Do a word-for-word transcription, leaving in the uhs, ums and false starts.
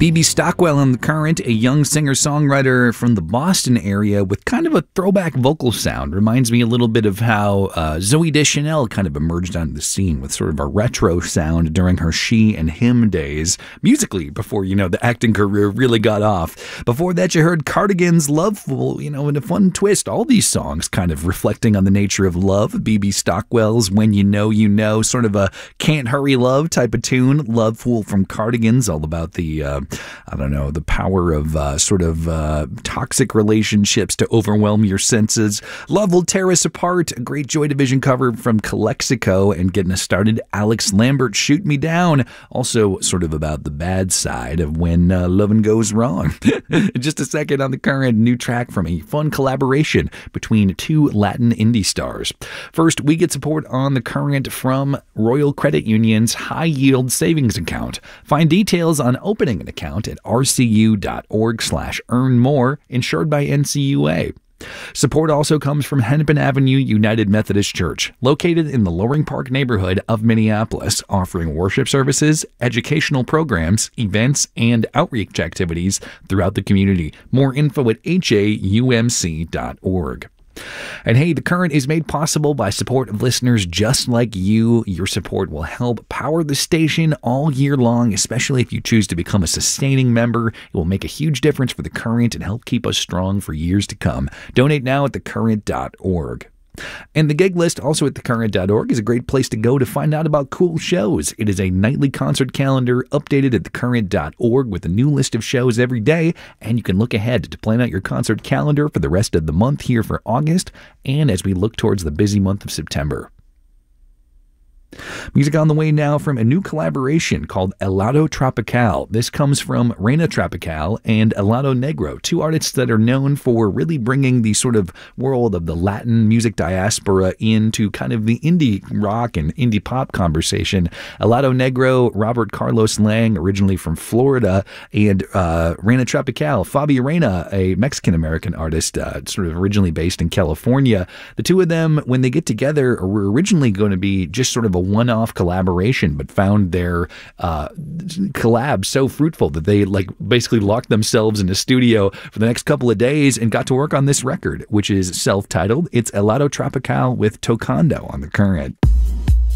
Bebe Stockwell on The Current, a young singer-songwriter from the Boston area with kind of a throwback vocal sound. Reminds me a little bit of how uh, Zooey Deschanel kind of emerged onto the scene with sort of a retro sound during her She and Him days, musically, before, you know, the acting career really got off. Before that, you heard Cardigan's Loveful, you know, in a fun twist. All these songs kind of reflecting on the nature of love. Bebe Stockwell's When You Know You Know, sort of a Can't Hurry Love type of tune. Loveful from Cardigans, all about the... Uh, I don't know, the power of uh, sort of uh, toxic relationships to overwhelm your senses. Love Will Tear Us Apart, a great Joy Division cover from Calexico, and getting us started, Alex Lambert, Shoot Me Down, also sort of about the bad side of when uh, loving goes wrong. Just a second on The Current, new track from a fun collaboration between two Latin indie stars. First, we get support on The Current from Royal Credit Union's High Yield Savings Account. Find details on opening an account at rcu.org slash earn more, insured by N C U A. Support also comes from Hennepin Avenue United Methodist Church, located in the Loring Park neighborhood of Minneapolis, offering worship services, educational programs, events, and outreach activities throughout the community. More info at h a u m c dot org. And hey, The Current is made possible by support of listeners just like you. Your support will help power the station all year long, especially if you choose to become a sustaining member. It will make a huge difference for The Current and help keep us strong for years to come. Donate now at the current dot org. And the gig list, also at the current dot org, is a great place to go to find out about cool shows. It is a nightly concert calendar updated at the current dot org with a new list of shows every day, and you can look ahead to plan out your concert calendar for the rest of the month here for August, and as we look towards the busy month of September. Music on the way now from a new collaboration called Helado Tropical. This comes from Reina Tropical and Helado Negro, two artists that are known for really bringing the sort of world of the Latin music diaspora into kind of the indie rock and indie pop conversation. Helado Negro, Robert Carlos Lang, originally from Florida, and uh, Reina Tropical, Fabi Reina, a Mexican-American artist, uh, sort of originally based in California. The two of them, when they get together, were originally going to be just sort of a one-off collaboration, but found their uh, collab so fruitful that they like basically locked themselves in a studio for the next couple of days and got to work on this record, which is self-titled. It's Helado Tropical with Tocando on The Current.